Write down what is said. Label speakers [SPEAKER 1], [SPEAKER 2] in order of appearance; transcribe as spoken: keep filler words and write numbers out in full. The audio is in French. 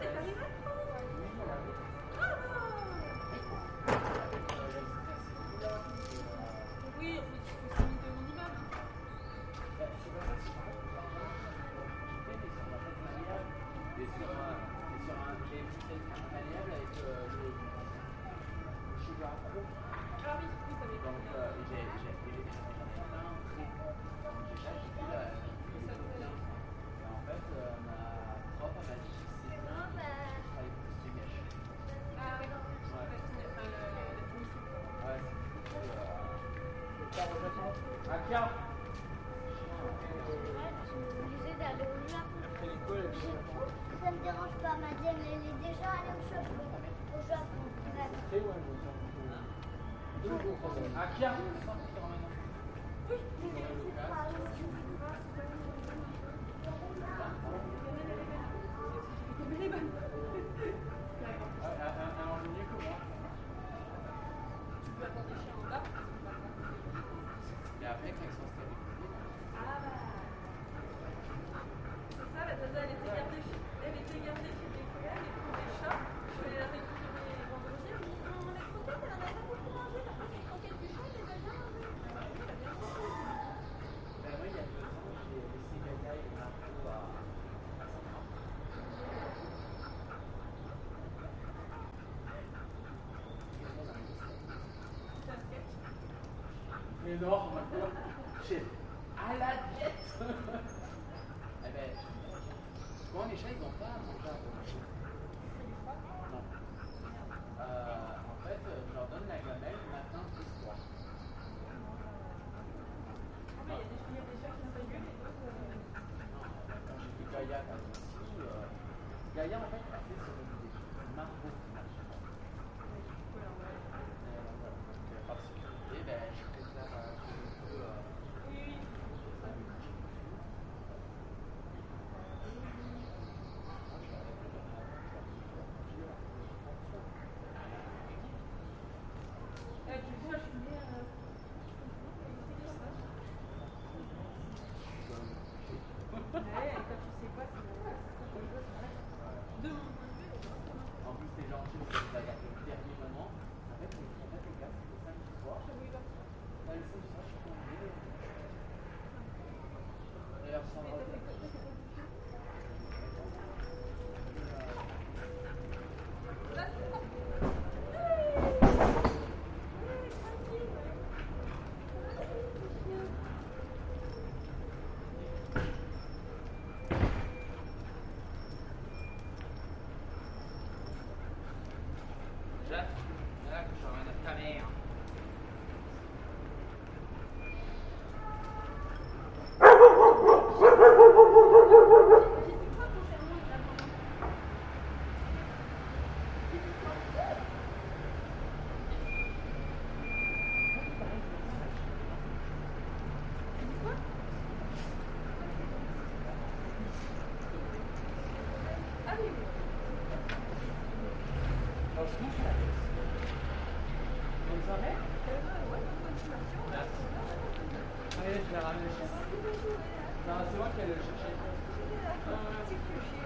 [SPEAKER 1] Ça me dérange pas, madame, elle est déjà allée au Japon. Au Japon.
[SPEAKER 2] Akia.
[SPEAKER 1] Oui, c'est pas
[SPEAKER 2] Et après, quand ils sont installés,
[SPEAKER 3] ah bah, c'est ça, la Zaza, elle était gardée chez, elle était gardée chez des collègues, et pour les chats, je vais la récupérer vendredi, elle me dit, non, la croquette, elle en a pas beaucoup mangé, par contre, les croquettes du chat, elle les a bien mangées. Ah oui, elle a bien mangé.
[SPEAKER 2] ben moi, il y a deux ans, j'ai laissé Gaïa et Marco à Saint-Marc.
[SPEAKER 3] C'est un sketch.
[SPEAKER 2] Énorme. Chez- À la diète. Eh ben, souvent les chats ils n'ont pas à manger à manger. Non. Euh, en fait, je leur donne la gamelle matin et soir.
[SPEAKER 3] Ah, mais il y a des, il y a des chats qui s'engueulent et d'autres. Euh...
[SPEAKER 2] Non, quand j'ai vu Gaïa comme aussi, euh, Gaïa en fait elle a fait son idée. Marco qui marche pas.
[SPEAKER 3] Voilà, ouais.
[SPEAKER 2] Mais bon, voilà. Donc, euh, par sécurité, ben, je préfère euh, que le peu. Euh,
[SPEAKER 3] Oui, oui.
[SPEAKER 2] ça me marche dessus.
[SPEAKER 3] Euh, tu vois, je suis née à... Ouais, et quand tu sais pas, c'est normal. De mon point de vue,
[SPEAKER 2] En plus, les gens qui vous les adaptent au dernier moment. En fait, les en fait, les gars, c'est le samedi soir.
[SPEAKER 3] je vais voir.
[SPEAKER 2] Là, le samedi soir, je suis tombé. D'ailleurs, ça va. Jacques, là que je ramène ta mère.
[SPEAKER 3] Ah oui, oui.
[SPEAKER 2] Alors, je mange la tête. Bonne soirée.
[SPEAKER 3] Ouais, bonne continuation.
[SPEAKER 2] Allez, je vais la ramener chez moi. Non, c'est moi qui allais le chercher.
[SPEAKER 3] C'est que j'ai